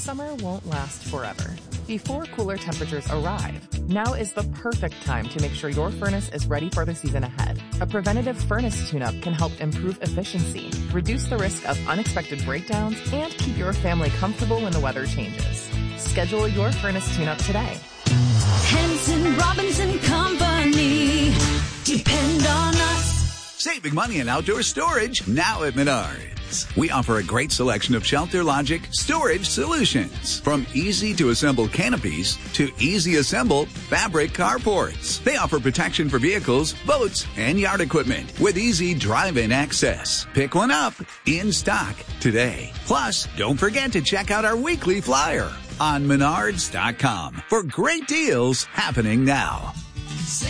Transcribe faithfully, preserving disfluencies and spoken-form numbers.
summer won't last forever. Before cooler temperatures arrive, now is the perfect time to make sure your furnace is ready for the season ahead. A preventative furnace tune-up can help improve efficiency, reduce the risk of unexpected breakdowns, and keep your family comfortable when the weather changes. Schedule your furnace tune-up today. Henson Robinson Company. Depend on us. Saving money in outdoor storage now at Menards. We offer a great selection of Shelter Logic storage solutions. From easy-to-assemble canopies to easy-assemble fabric carports. They offer protection for vehicles, boats, and yard equipment with easy drive-in access. Pick one up in stock today. Plus, don't forget to check out our weekly flyer on menards dot com for great deals happening now.